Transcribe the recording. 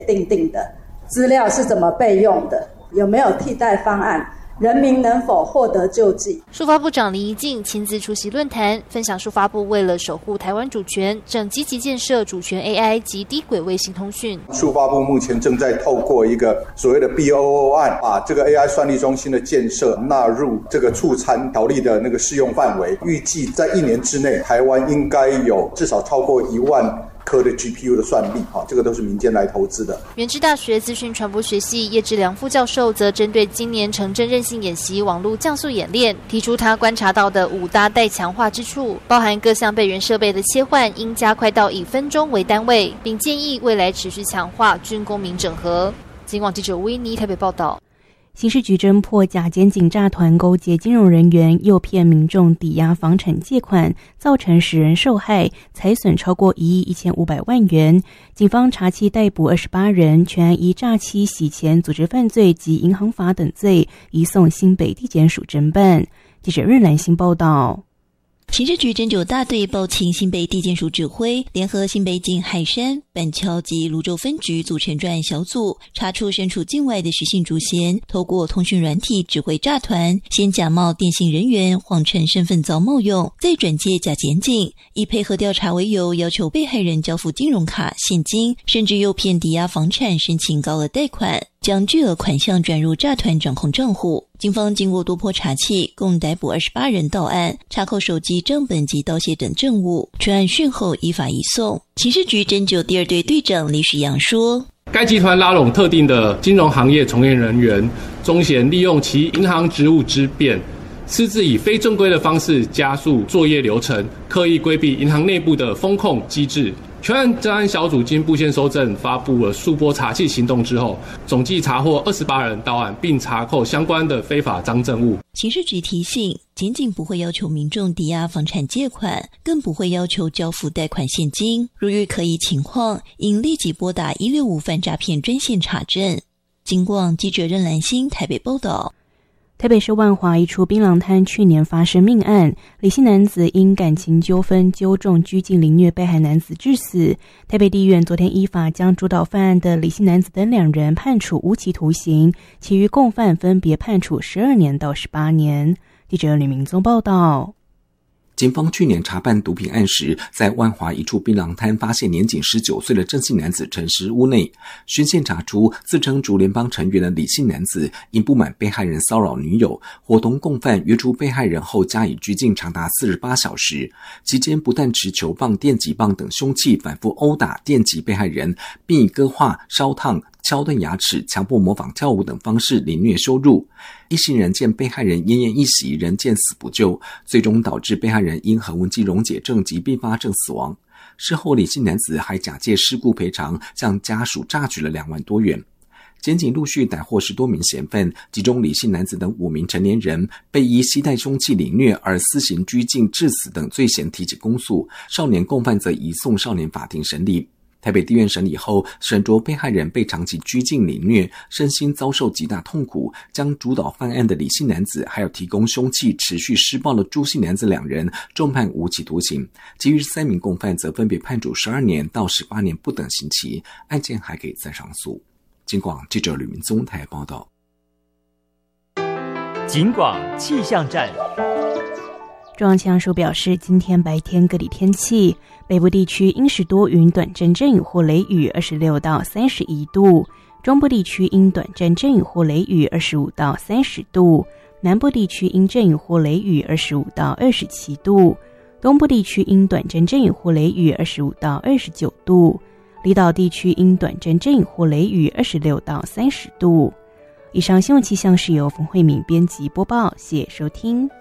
定的，资料是怎么备用的，有没有替代方案，人民能否获得救济。 数发部长林宜敬亲自出席论坛，分享数发部为了守护台湾主权，正积极建设主权 AI 及低轨卫星通讯。 数发部目前正在透过一个所谓的 BOO 案，把这个 AI 算力中心的建设纳入这个促参条例的那个适用范围，预计在1年之内，台湾应该有至少超过1万颗的 GPU 的算力，这个都是民间来投资的。 元智大学资讯传播学系叶志良副教授则针对今年城镇韧性演习网络降速演练，提出他观察到的5大待强化之处，包含各项备援设备的切换应加快到以分钟为单位，并建议未来持续强化军公民整合。警广记者吴依妮台北报道。 刑事局侦破假检警诈团勾结金融人员，诱骗民众抵押房产借款，造成10人受害，财损超过1亿1500万元。警方查缉逮捕28人，全案依诈欺、洗钱、组织犯罪及银行法等罪，移送新北地检署侦办。记者任兰心报道。 刑事局侦九大队报请新北地检署指挥，联合新北警、海山、板桥及泸州分局组成专案小组，查出身处境外的徐姓主嫌，透过通讯软体指挥诈团，先假冒电信人员，谎称身份遭冒用，再转介假检警，以配合调查为由，要求被害人交付金融卡、现金，甚至诱骗抵押房产申请高额贷款，将巨额款项转入诈团掌控账户。警方经过多波查缉，共逮捕28人到案，查扣手机、账本及刀械等证物，全案讯后依法移送。刑事局侦九第2队队长李许阳说， 该集团拉拢特定的金融行业从业人员，宗嫌利用其银行职务之便，私自以非正规的方式加速作业流程，刻意规避银行内部的风控机制。全案专案小组经布线搜证，发布了数波查缉行动之后，总计查获28人到案，并查扣相关的非法赃证物。 刑事局提醒，检警不会要求民众抵押房产借款，更不会要求交付贷款现金。如遇可疑情况，应立即拨打165反诈骗专线查证。警广记者任兰心台北报道。 台北市万华一处槟榔摊去年发生命案，李姓男子因感情纠纷纠众拘禁凌虐被害男子致死。台北地院昨天依法将主导犯案的李姓男子等2人判处无期徒刑，其余共犯分别判处12年到18年。记者李明宗报道。 警方去年查办毒品案时，在万华一处槟榔摊发现年仅19岁的郑姓男子沉尸屋内，循线查出自称竹联帮成员的李姓男子因不满被害人骚扰女友，伙同共犯约出被害人后加以拘禁长达48小时，期间不但持球棒、电击棒等凶器反复殴打、电击被害人，并以割化、烧烫、敲断牙齿、强迫模仿跳舞等方式凌虐羞辱。一行人见被害人奄奄一息，仍见死不救，最终导致被害人因横纹肌溶解症及并发症死亡。事后李姓男子还假借事故赔偿，向家属榨取了2万多元。检警陆续逮获10多名嫌犯，其中李姓男子等5名成年人被依携带凶器凌虐而私刑拘禁致死等罪嫌提起公诉，少年共犯则移送少年法庭审理。台北地院审理后，审酌被害人被长期拘禁凌虐，身心遭受极大痛苦，将主导犯案的李姓男子还有提供凶器持续施暴的朱姓男子2人重判无期徒刑，其余3名共犯则分别判处12年到18年不等刑期，案件还可以再上诉。警广记者吕明宗台报道。 警广气象站。 中央气象署表示，今天白天各地天气，北部地区阴时多云，短暂阵雨或雷雨26到31度，中部地区阴短暂阵雨或雷雨25到30度，南部地区阴阵雨或雷雨25到27度，东部地区阴短暂阵雨或雷雨25到29度，离岛地区阴短暂阵雨或雷雨26到30度。以上新闻气象是由冯慧敏编辑播报，谢谢收听。